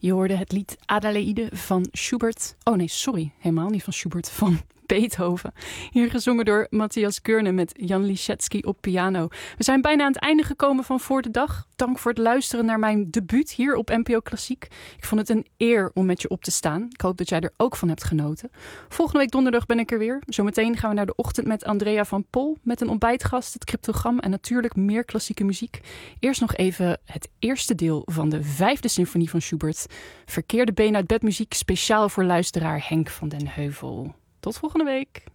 Je hoorde het lied Adelaide van Schubert. Oh nee, sorry, helemaal niet van Schubert, van Beethoven. Hier gezongen door Matthias Körne met Jan Liszewski op piano. We zijn bijna aan het einde gekomen van Voor de Dag. Dank voor het luisteren naar mijn debuut hier op NPO Klassiek. Ik vond het een eer om met je op te staan. Ik hoop dat jij er ook van hebt genoten. Volgende week donderdag ben ik er weer. Zometeen gaan we naar de ochtend met Andrea van Pol. Met een ontbijtgast, het cryptogram en natuurlijk meer klassieke muziek. Eerst nog even het eerste deel van de 5e symfonie van Schubert. Verkeerde been uit bed muziek, speciaal voor luisteraar Henk van den Heuvel. Tot volgende week.